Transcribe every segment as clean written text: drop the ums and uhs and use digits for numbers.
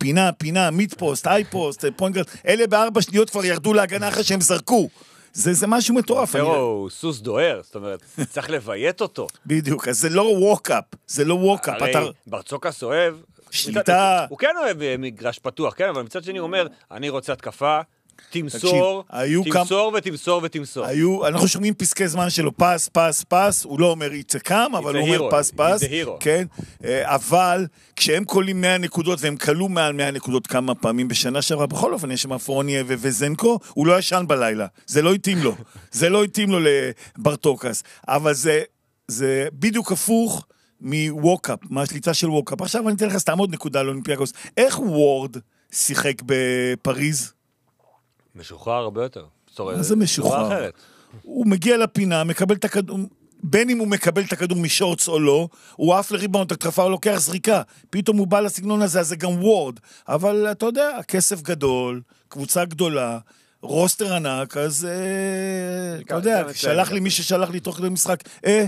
פינה, מידפוסט, הייפוסט, פוינגרד, אלה ב4 שניות כבר ירדו להגנה אחרי שהם זרקו. זה משהו מטורף. הוא סוס דוהר, זאת אומרת, צריך לביית אותו. בדיוק, אז זה לא ווק-אפ, זה לא ווק-אפ. הרי ברצוקס אוהב, שליטה. הוא כן אוהב מגרש פתוח, כן, אבל מצד שני הוא אומר, אני רוצה התקפה, תמסור, ותמסור. אנחנו שומעים פסקי זמן שלו, פס, הוא לא אומר יצקם, אבל הוא אומר פס, כן, אבל כשהם קולים 100 נקודות, והם קלו מעל 100 נקודות כמה פעמים בשנה שעברה, בכל אופן יש שם פרוניה וזנקו, הוא לא ישן בלילה, זה לא התאים לו לברטוקס, אבל זה בדיוק הפוך מווקאפ, מהשליטה של ווקאפ. עכשיו אני אתן לך סתם עוד נקודה לאולימפיאקוס, איך וורד שיחק בפריז? משוחרר הרבה יותר. מה זה משוחרר? הוא מגיע לפינה, מקבל את הכדור, בין אם הוא מקבל את הכדור משורץ או לא, הוא עף לריבאונד, התקפה, הוא לוקח זריקה, פתאום הוא בא לסגנון הזה, אז זה גם וורד, אבל אתה יודע, כסף גדול, קבוצה גדולה, רוסטר ענק, אז אתה יודע, שלח לי מי ששלח לי תוך כדי משחק,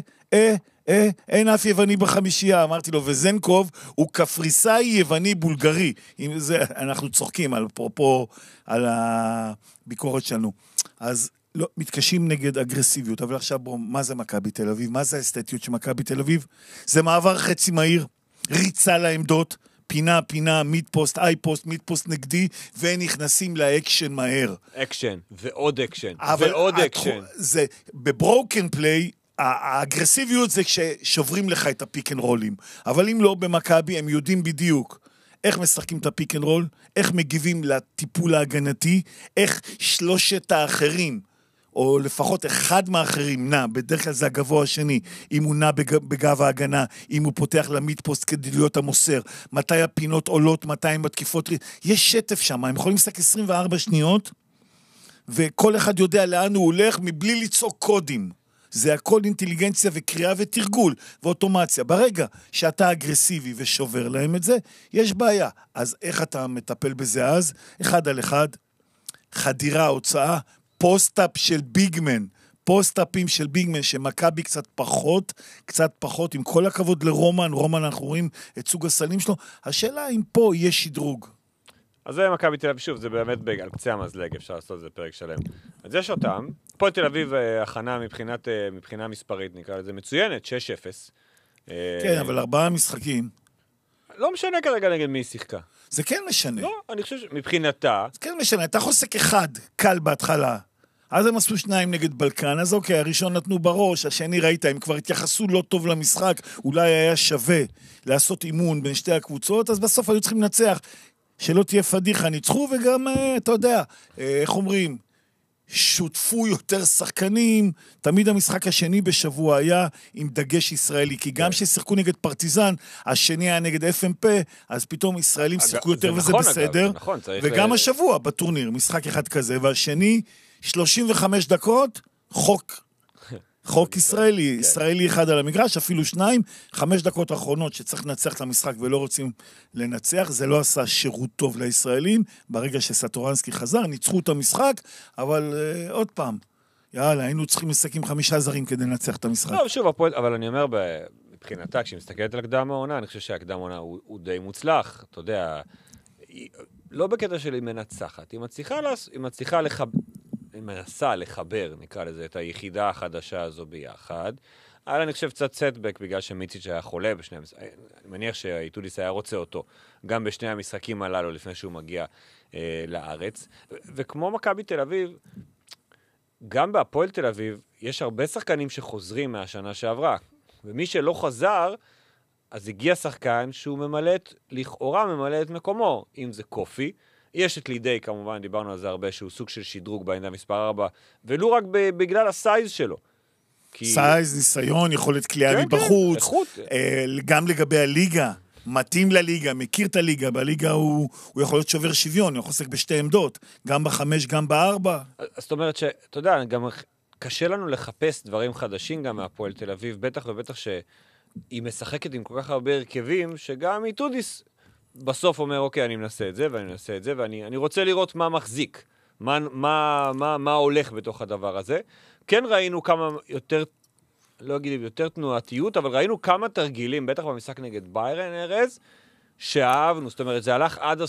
אין אף יווני בחמישייה, אמרתי לו, וזנקוב הוא קפריסאי יווני בולגרי, אנחנו צוחקים על פרופו, על הביקורת שלנו, אז לא, מתקשים נגד אגרסיביות, אבל עכשיו בוא, מה זה מכבי תל אביב? מה זה האסתטיות של מכבי תל אביב? זה מעבר חצי מהיר, ריצה לעמדות, פינה, מידפוסט, הייפוסט, מידפוסט נגדי, ונכנסים לאקשן מהר. אקשן, ועוד אקשן, ועוד אקשן. זה, בברוקן פליי, האגרסיביות זה כששוברים לך את הפיק אנד רולים. אבל אם לא במכבי, הם יודעים בדיוק איך משחקים את הפיק אנד רול, איך מגיבים לטיפול ההגנתי, איך שלושת האחרים, או לפחות אחד מהאחרים נע, בדרך כלל זה הגבוה השני, אם הוא נע בגב ההגנה, אם הוא פותח למידפוסט כדי להיות המוסר, מתי הפינות עולות, מתי הם בתקיפות, יש שטף שם, הם יכולים לשחק 24 שניות, וכל אחד יודע לאן הוא הולך, מבלי ליצור קודים. זה הכל אינטליגנציה וקריאה ותרגול ואוטומציה. ברגע שאתה אגרסיבי ושובר להם את זה, יש בעיה. אז איך אתה מטפל בזה אז? 1 על 1, חדירה, הוצאה, פוסט-אפ של ביגמן, פוסט-אפים של ביגמן, שמכבי קצת פחות, עם כל הכבוד לרומן, אנחנו רואים את סוג הסלים שלו, השאלה אם פה יש שדרוג. אז זה מכבי תל אביב, שוב, זה באמת על קצה המזלג, אפשר לעשות את זה פרק שלם. אז יש אותם, פה תל אביב הכנה מבחינה מספרית, נקרא לזה מצוינת, 6-0. כן, אבל 4 משחקים. לא משנה כרגע נגד מי שיחקה. זה כן משנה. לא, אני חושב שמבחינתה... זה כן משנה, אתה חוסק 1, קל בהתחלה. אז הם עשו 2 נגד בלקן, אז אוקיי, הראשון נתנו בראש, השני ראית, הם כבר התייחסו לא טוב למשחק, אולי היה שווה לעשות אימון בין שתי הקבוצות, אז בסוף היו צריכים לנצח. שלא תהיה פדיחה, ניצחו, וגם, אתה יודע, איך אומרים, שותפו יותר שחקנים, תמיד המשחק השני בשבוע היה עם דגש ישראלי, כי גם ששיחקו נגד פרטיזן, השני היה נגד FMP, אז פתאום ישראלים שיחקו יותר וזה בסדר, וגם השבוע בטורניר, משחק אחד כזה, והשני, 35 דקות, חוק ישראלי, ישראלי אחד על המגרש, אפילו 2, 5 דקות האחרונות שצריך לנצח את המשחק ולא רוצים לנצח, זה לא עשה שירות טוב לישראלים, ברגע שסטורנסקי חזר, ניצחו את המשחק, אבל עוד פעם, יאללה, היינו צריכים לשחק עם 5 זרים כדי לנצח את המשחק. לא, שוב, אבל אני אומר, מבחינתה, כשהיא מסתכלת על קדם העונה, אני חושב שהקדם העונה הוא די מוצלח, אתה יודע, לא בקטע של היא מנצחת, היא מצליחה היא מנסה לחבר, נקרא לזה, את היחידה החדשה הזו ביחד. אבל אני חושב קצת סטבק, בגלל שמיציץ' היה חולה בשני המשחקים. אני מניח שהאיטודיס היה רוצה אותו, גם בשני המשחקים הללו, לפני שהוא מגיע לארץ. וכמו מכבי תל אביב, גם בהפועל תל אביב, יש הרבה שחקנים שחוזרים מהשנה שעברה. ומי שלא חזר, אז הגיע שחקן שהוא לכאורה ממלא את מקומו, אם זה קופי, יש את לידי, כמובן, דיברנו על זה הרבה, שהוא סוג של שדרוג בעמדה מספר 4, ולא רק בגלל הסייז שלו. סייז, ניסיון, יכולת קליעה מבחוץ, גם לגבי הליגה, מתאים לליגה, מכיר את הליגה, בליגה הוא יכול להיות שובר שוויון, הוא חוסק בשתי עמדות, גם ב5, גם ב4. אז זאת אומרת שאתה יודע, גם קשה לנו לחפש דברים חדשים גם מהפועל תל אביב, בטח ובטח שהיא משחקת עם כל כך הרבה הרכבים, שגם איטודיס בסוף אומר, אוקיי, אני מנסה את זה, ואני מנסה את זה, ואני רוצה לראות מה מחזיק, מה הולך בתוך הדבר הזה. כן ראינו כמה יותר, לא אגיד יותר תנועתיות, אבל ראינו כמה תרגילים, בטח במשחק נגד ביירן ארז, שאהבנו, זאת אומרת, זה הלך עד